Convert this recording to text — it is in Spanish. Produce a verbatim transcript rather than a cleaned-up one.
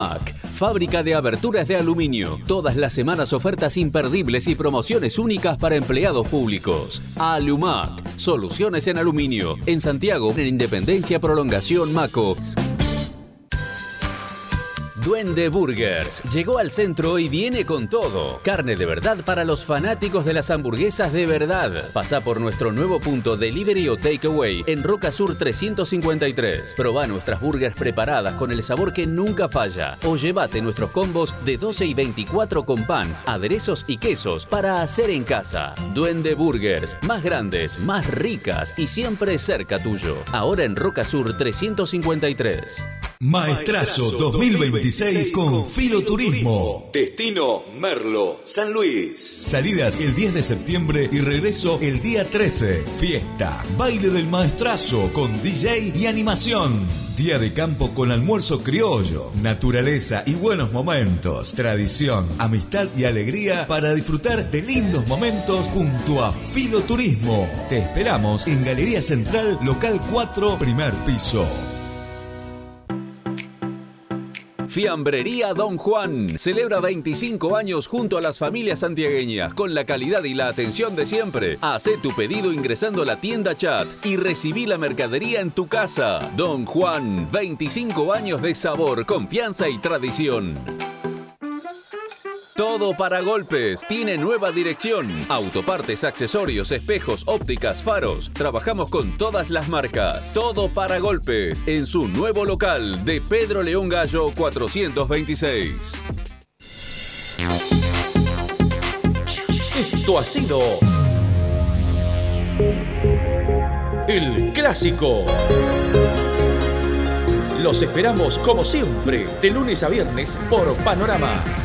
Fábrica de aberturas de aluminio. Todas las semanas ofertas imperdibles y promociones únicas para empleados públicos. Alumac. Soluciones en aluminio. En Santiago, en Independencia Prolongación Maco. Duende Burgers llegó al centro y viene con todo. Carne de verdad para los fanáticos de las hamburguesas de verdad. Pasá por nuestro nuevo punto delivery o takeaway en Roca Sur trescientos cincuenta y tres. Probá nuestras burgers preparadas con el sabor que nunca falla. O llévate nuestros combos de doce y veinticuatro con pan, aderezos y quesos para hacer en casa. Duende Burgers, más grandes, más ricas y siempre cerca tuyo. Ahora en Roca Sur trescientos cincuenta y tres. Maestrazo dos mil veintiséis con Filoturismo. Destino Merlo, San Luis. Salidas el diez de septiembre y regreso el día trece. Fiesta, baile del Maestrazo con D J y animación. Día de campo con almuerzo criollo, naturaleza y buenos momentos. Tradición, amistad y alegría para disfrutar de lindos momentos junto a Filoturismo. Te esperamos en Galería Central, local cuatro, primer piso. Fiambrería Don Juan celebra veinticinco años junto a las familias santiagueñas con la calidad y la atención de siempre. Hacé tu pedido ingresando a la tienda chat y recibí la mercadería en tu casa. Don Juan, veinticinco años de sabor, confianza y tradición. Todo para golpes. Tiene nueva dirección. Autopartes, accesorios, espejos, ópticas, faros. Trabajamos con todas las marcas. Todo para golpes. En su nuevo local de Pedro León Gallo cuatrocientos veintiséis. Esto ha sido El Clásico. Los esperamos como siempre de lunes a viernes por Panorama